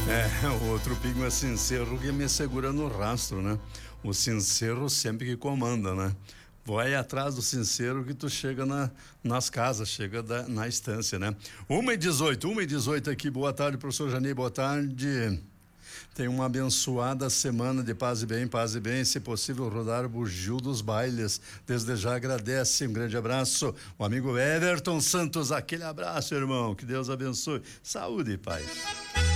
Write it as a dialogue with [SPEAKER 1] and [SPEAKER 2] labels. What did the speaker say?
[SPEAKER 1] O outro pingo é sincero que me segura no rastro, né? O sincero sempre que comanda, né? Vai atrás do sincero que tu chega nas casas, chega na estância, né? 1h18 aqui, boa tarde, professor Janei, boa tarde. Tenha uma abençoada semana de paz e bem, se possível rodar o bugio dos bailes, desde já agradece, um grande abraço, o amigo Everton Santos, aquele abraço, irmão, que Deus abençoe, saúde e paz.